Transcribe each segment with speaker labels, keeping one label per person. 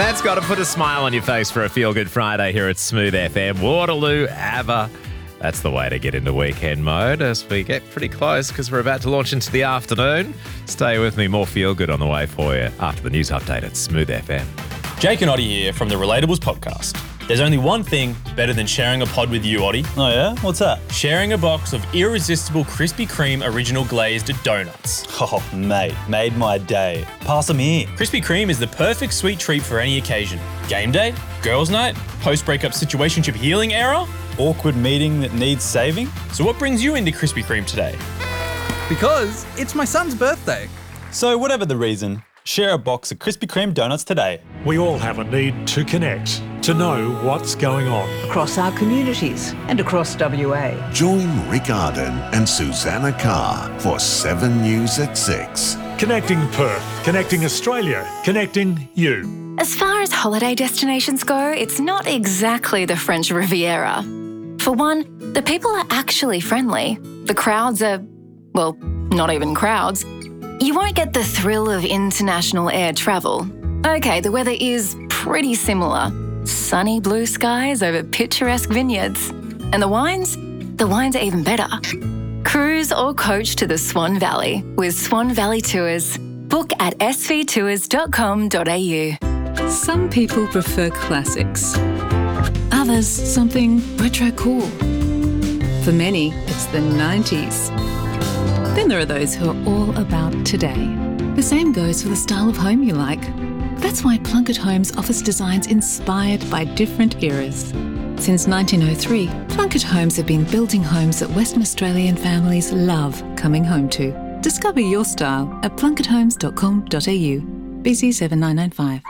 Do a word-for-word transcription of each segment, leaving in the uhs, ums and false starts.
Speaker 1: That's got to put a smile on your face for a feel-good Friday here at Smooth F M. Waterloo, Ava. That's the way to get into weekend mode as we get pretty close because we're about to launch into the afternoon. Stay with me, more feel-good on the way for you after the news update at Smooth F M.
Speaker 2: Jake and Oddie here from the Relatables podcast. There's only one thing better than sharing a pod with you, Oddie.
Speaker 3: Oh yeah? What's that?
Speaker 2: Sharing a box of irresistible Krispy Kreme original glazed donuts.
Speaker 3: Oh, mate, made my day. Pass them here.
Speaker 2: Krispy Kreme is the perfect sweet treat for any occasion. Game day, girls' night, post-breakup situationship healing era.
Speaker 3: Awkward meeting that needs saving.
Speaker 2: So what brings you into Krispy Kreme today?
Speaker 4: Because it's my son's birthday.
Speaker 3: So whatever the reason, share a box of Krispy Kreme donuts today.
Speaker 5: We all have a need to connect, to know what's going on.
Speaker 6: Across our communities and across W A.
Speaker 7: Join Rick Arden and Susanna Carr for seven News at six.
Speaker 5: Connecting Perth, connecting Australia, connecting you.
Speaker 8: As far as holiday destinations go, it's not exactly the French Riviera. For one, the people are actually friendly. The crowds are, well, not even crowds. You won't get the thrill of international air travel. Okay, the weather is pretty similar. Sunny blue skies over picturesque vineyards. And the wines? The wines are even better. Cruise or coach to the Swan Valley with Swan Valley Tours. Book at s v tours dot com dot a u.
Speaker 9: Some people prefer classics. Others, something retro cool. For many, it's the nineties. Then there are those who are all about today. The same goes for the style of home you like. That's why Plunkett Homes offers designs inspired by different eras. Since nineteen oh three, Plunkett Homes have been building homes that Western Australian families love coming home to. Discover your style at plunkett homes dot com dot a u. B C seven nine nine five.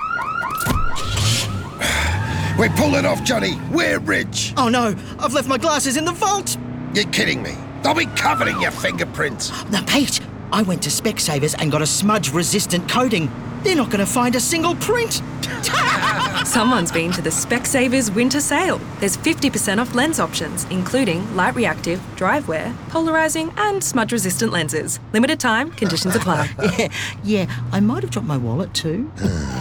Speaker 7: We pulled it off, Johnny. We're rich.
Speaker 10: Oh no, I've left my glasses in the vault.
Speaker 7: You're kidding me. They'll be covered in your fingerprints.
Speaker 10: Now, Pete, I went to Specsavers and got a smudge-resistant coating. They're not going to find a single print.
Speaker 11: Someone's been to the Specsavers winter sale. There's fifty percent off lens options, including light reactive, dry wear, polarising and smudge-resistant lenses. Limited time, conditions apply.
Speaker 10: yeah, yeah, I might have dropped my wallet too.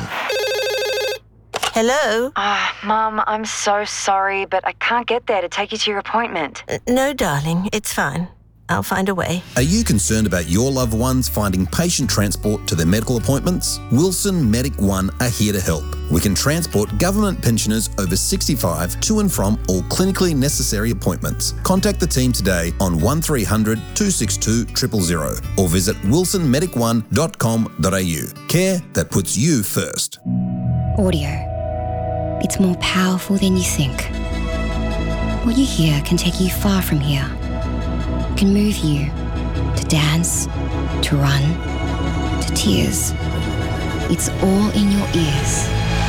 Speaker 12: Hello?
Speaker 13: Ah, uh, Mum, I'm so sorry, but I can't get there to take you to your appointment.
Speaker 12: Uh, no, darling, it's fine. I'll find a way.
Speaker 14: Are you concerned about your loved ones finding patient transport to their medical appointments? Wilson Medic One are here to help. We can transport government pensioners over sixty-five to and from all clinically necessary appointments. Contact the team today on one three hundred two six two zero zero zero or visit wilson medic one dot com dot a u. Care that puts you first.
Speaker 15: Audio. It's more powerful than you think. What you hear can take you far from here. It can move you to dance, to run, to tears. It's all in your ears.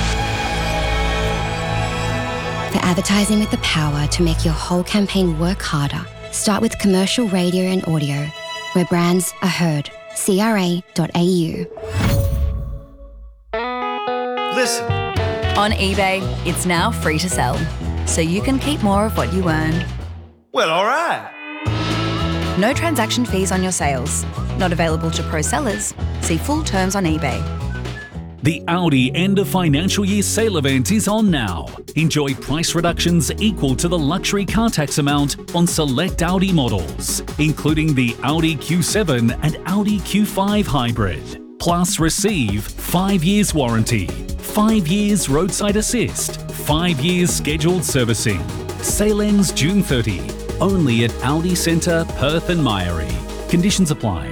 Speaker 15: For advertising with the power to make your whole campaign work harder, start with commercial radio and audio, where brands are heard. c r a dot a u.
Speaker 7: Listen.
Speaker 16: On eBay, it's now free to sell, so you can keep more of what you earn.
Speaker 7: Well, all right.
Speaker 16: No transaction fees on your sales. Not available to pro sellers. See full terms on eBay.
Speaker 17: The Audi end of financial year sale event is on now. Enjoy price reductions equal to the luxury car tax amount on select Audi models, including the Audi Q seven and Audi Q five Hybrid. Plus receive five years warranty, five years roadside assist, five years scheduled servicing. Sale ends June thirtieth. Only at Audi Centre, Perth and Myrie. Conditions apply.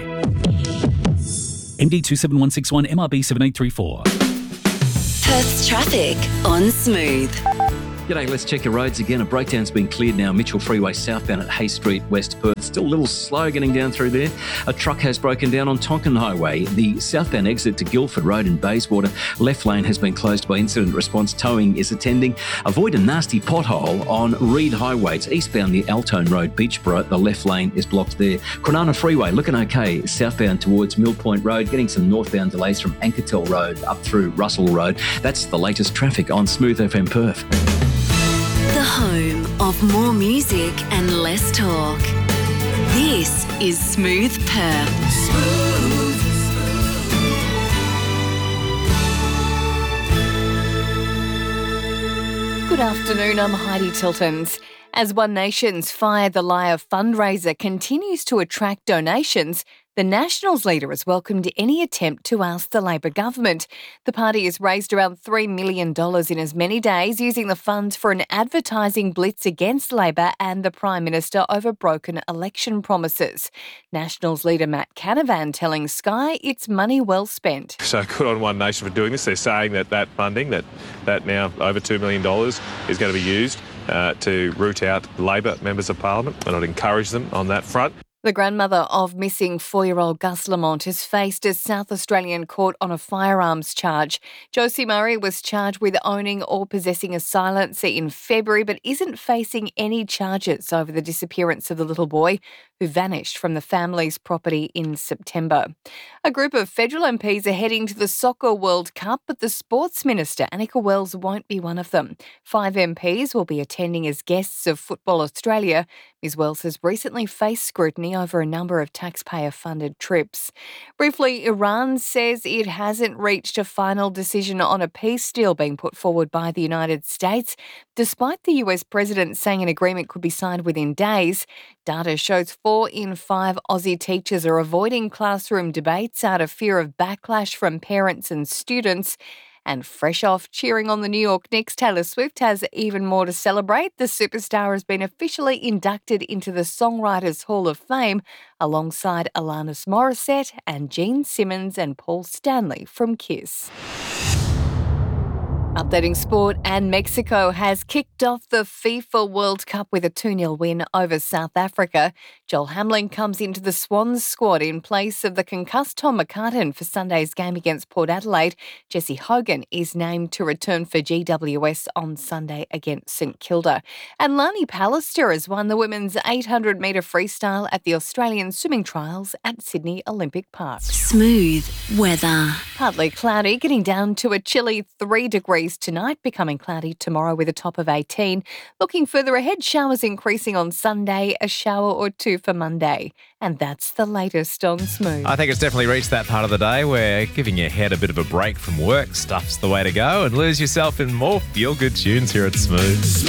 Speaker 17: M D two seven one six one, M R B seven eight three four.
Speaker 18: Perth's traffic on Smooth.
Speaker 19: G'day, let's check your roads again. A breakdown's been cleared now. Mitchell Freeway southbound at Hay Street, West Perth. Still a little slow getting down through there. A truck has broken down on Tonkin Highway. The southbound exit to Guildford Road in Bayswater. Left lane has been closed by incident response. Towing is attending. Avoid a nasty pothole on Reed Highway. It's eastbound the Altone Road, Beachborough. The left lane is blocked there. Kwinana Freeway looking okay. Southbound towards Mill Point Road. Getting some northbound delays from Ankertel Road up through Russell Road. That's the latest traffic on Smooth F M Perth.
Speaker 18: The home of more music and less talk. This is Smooth Perth. Smooth.
Speaker 20: Good afternoon, I'm Heidi Tiltons. As One Nation's Fire the Liar fundraiser continues to attract donations, the Nationals leader has welcomed any attempt to oust the Labor government. The party has raised around three million dollars in as many days, using the funds for an advertising blitz against Labor and the Prime Minister over broken election promises. Nationals leader Matt Canavan telling Sky it's money well spent.
Speaker 21: So good on One Nation for doing this. They're saying that that funding, that, that now over two million dollars, is going to be used uh, to root out Labor members of Parliament, and I'd encourage them on that front.
Speaker 20: The grandmother of missing four-year-old Gus Lamont is faced a South Australian court on a firearms charge. Josie Murray was charged with owning or possessing a silencer in February, but isn't facing any charges over the disappearance of the little boy who vanished from the family's property in September. A group of federal M Ps are heading to the Soccer World Cup, but the Sports Minister, Annika Wells, won't be one of them. Five M Ps will be attending as guests of Football Australia. Miz Wells has recently faced scrutiny over a number of taxpayer-funded trips. Briefly, Iran says it hasn't reached a final decision on a peace deal being put forward by the United States, despite the U S president saying an agreement could be signed within days. Data shows four in five Aussie teachers are avoiding classroom debates out of fear of backlash from parents and students. And fresh off cheering on the New York Knicks, Taylor Swift has even more to celebrate. The superstar has been officially inducted into the Songwriters Hall of Fame alongside Alanis Morissette and Gene Simmons and Paul Stanley from Kiss. Updating sport, and Mexico has kicked off the FIFA World Cup with a two nil win over South Africa. Joel Hamling comes into the Swans squad in place of the concussed Tom McCartan for Sunday's game against Port Adelaide. Jesse Hogan is named to return for G W S on Sunday against St Kilda. And Lani Pallister has won the women's eight hundred metre freestyle at the Australian Swimming Trials at Sydney Olympic Park.
Speaker 18: Smooth weather.
Speaker 20: Partly cloudy, getting down to a chilly three degrees tonight, becoming cloudy tomorrow with a top of eighteen. Looking further ahead, showers increasing on Sunday, a shower or two for Monday. And that's the latest on Smooth.
Speaker 1: I think it's definitely reached that part of the day where giving your head a bit of a break from work stuff's the way to go, and lose yourself in more feel-good tunes here at Smooth.